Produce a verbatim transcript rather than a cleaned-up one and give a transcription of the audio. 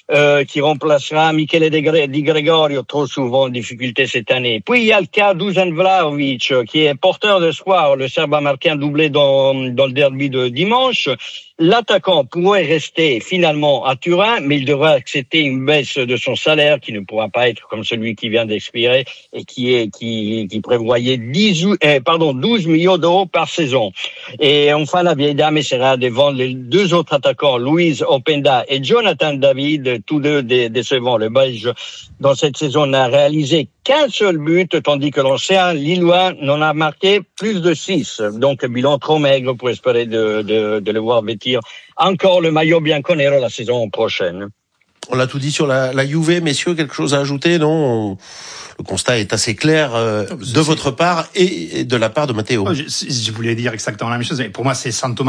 Euh, qui remplacera Michele Di Gregorio, trop souvent en difficulté cette année. Puis il y a le cas Dusan Vlahovic, qui est porteur d'espoir. Le Serbe a marqué un doublé dans, dans le derby de dimanche. L'attaquant pourrait rester finalement à Turin, mais il devra accepter une baisse de son salaire qui ne pourra pas être comme celui qui vient d'expirer et qui est qui, qui prévoyait dix, eh, pardon, douze millions d'euros par saison. Et enfin, la vieille dame essaiera de vendre les deux autres attaquants, Louise Openda et Jonathan David, tous deux décevants. Le Belge, dans cette saison, n'a réalisé qu'un seul but, tandis que l'ancien Lillois n'en a marqué plus de six. Donc, bilan trop maigre pour espérer de, de, de le voir vêtir encore le maillot bianconero la saison prochaine. On l'a tout dit sur la, la Juve, messieurs, quelque chose à ajouter, non? Le constat est assez clair euh, de votre part et de la part de Matteo. Je, je voulais dire exactement la même chose, mais pour moi, c'est San Thomas